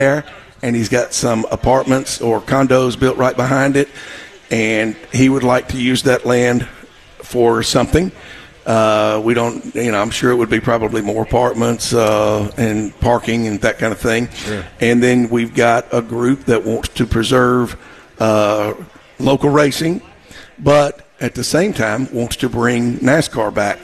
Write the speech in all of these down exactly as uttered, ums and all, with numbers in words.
there, and he's got some apartments or condos built right behind it, and he would like to use that land for something. Uh, we don't, you know, I'm sure it would be probably more apartments uh, and parking and that kind of thing. Sure. And then we've got a group that wants to preserve uh, local racing, but at the same time wants to bring NASCAR back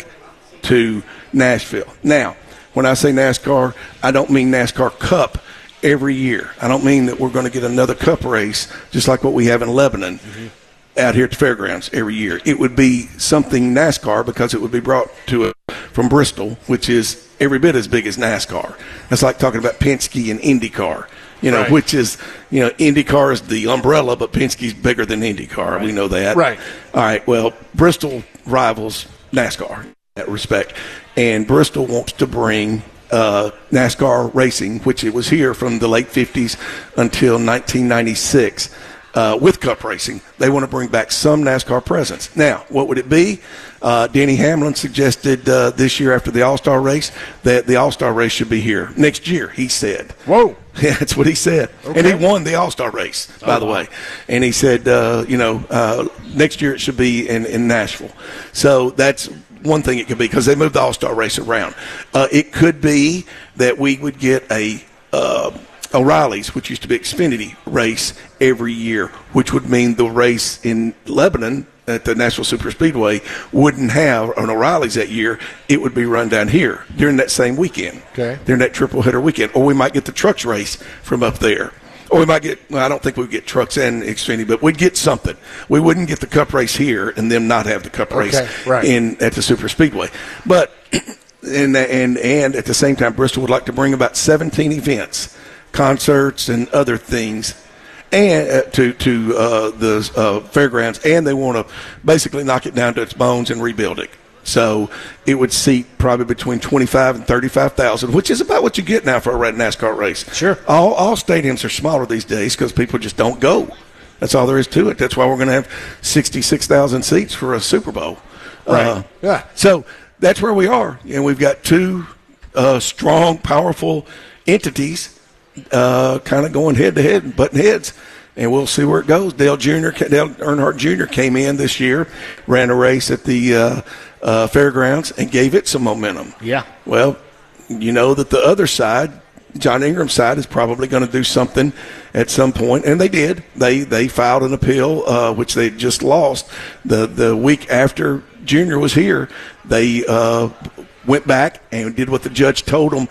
to Nashville. Now, when I say NASCAR, I don't mean NASCAR Cup every year. I don't mean that we're going to get another Cup race just like what we have in Lebanon. Mm-hmm. Out here at the fairgrounds every year. It would be something NASCAR because it would be brought to it from Bristol, which is every bit as big as NASCAR. That's like talking about Penske and IndyCar, you know, right. which is, you know, IndyCar is the umbrella, but Penske's bigger than IndyCar. Right. We know that. Right. All right, well, Bristol rivals NASCAR in that respect. And Bristol wants to bring uh, NASCAR racing, which it was here from the late fifties until nineteen ninety-six. Uh, with Cup racing, they want to bring back some NASCAR presence. Now, what would it be? Uh, Denny Hamlin suggested uh, this year after the All-Star race that the All-Star race should be here next year, he said. Whoa. Yeah, that's what he said. Okay. And he won the All-Star race, by oh, the way. And he said, uh, you know, uh, next year it should be in, in Nashville. So that's one thing it could be because they moved the All-Star race around. Uh, it could be that we would get a uh, – O'Reilly's, which used to be Xfinity race every year, which would mean the race in Lebanon at the Nashville Super Speedway wouldn't have an O'Reilly's that year. It would be run down here during that same weekend, okay. during that triple header weekend. Or we might get the trucks race from up there. Or we might get, well, I don't think we'd get trucks and Xfinity, but we'd get something. We wouldn't get the Cup race here and them not have the Cup race okay, right. in at the Super Speedway. But, and, and, and at the same time, Bristol would like to bring about seventeen events, concerts and other things, and uh, to to uh, the uh, fairgrounds, and they want to basically knock it down to its bones and rebuild it. So it would seat probably between twenty-five and thirty-five thousand, which is about what you get now for a red NASCAR race. Sure. All all stadiums are smaller these days because people just don't go. That's all there is to it. That's why we're going to have sixty-six thousand seats for a Super Bowl. Right. Uh, yeah. So that's where we are, and we've got two uh, strong, powerful entities. Uh, kind of going head to head and butting heads, and we'll see where it goes. Dale Junior Dale Earnhardt Junior came in this year, ran a race at the uh, uh, fairgrounds, and gave it some momentum. Yeah. Well, you know that the other side, John Ingram's side, is probably going to do something at some point, and they did. They they filed an appeal, uh, which they just lost the the week after Junior was here. They uh, went back and did what the judge told them.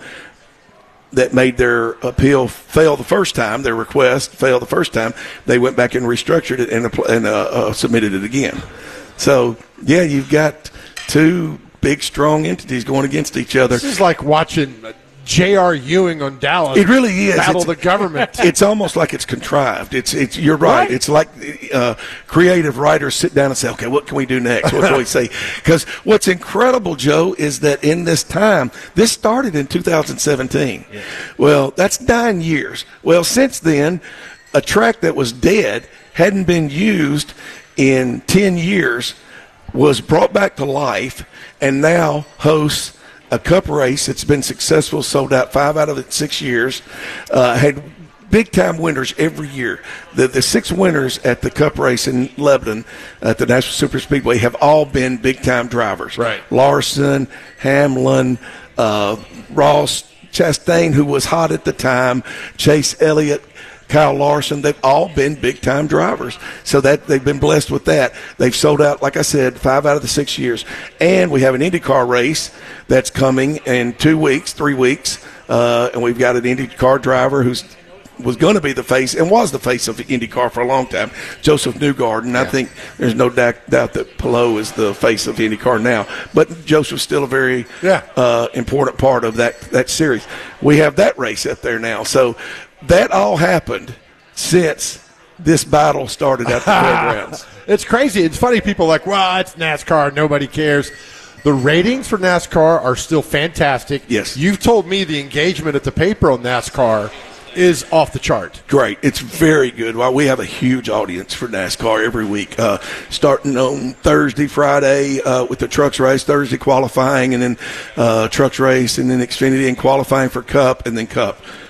That made their appeal fail the first time, their request fail the first time. They went back and restructured it and, and uh, uh, submitted it again. So, yeah, you've got two big, strong entities going against each other. This is like watching J R. Ewing on Dallas. It really is. Battle it's, the government. It's almost like it's contrived. It's it's. You're right. right. It's like uh, creative writers sit down and say, okay, what can we do next? What can we say? Because what's incredible, Joe, is that in this time, this started in two thousand seventeen. Yeah. Well, that's nine years. Well, since then, a track that was dead, hadn't been used in ten years, was brought back to life, and now hosts a Cup race that's been successful, sold out five out of the six years, uh, had big-time winners every year. The the six winners at the Cup race in Lebanon at the National Super Speedway have all been big-time drivers. Right. Larson, Hamlin, uh, Ross Chastain, who was hot at the time, Chase Elliott, Kyle Larson, they've all been big-time drivers. So that they've been blessed with that. They've sold out, like I said, five out of the six years. And we have an IndyCar race that's coming in two weeks, three weeks. Uh, and we've got an IndyCar driver who's was going to be the face and was the face of IndyCar for a long time, Joseph Newgarden. Yeah. I think there's no doubt, doubt that Palou is the face of IndyCar now. But Joseph's still a very yeah. uh, important part of that, that series. We have that race up there now. So that all happened since this battle started at the fairgrounds. It's crazy. It's funny. People are like, well, it's NASCAR. Nobody cares. The ratings for NASCAR are still fantastic. Yes. You've told me the engagement at the paper on NASCAR is off the chart. Great. It's very good. Well, we have a huge audience for NASCAR every week, uh, starting on Thursday, Friday uh, with the trucks race, Thursday qualifying, and then uh, trucks race, and then Xfinity and qualifying for Cup, and then Cup.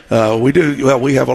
uh, we do. Well, we have a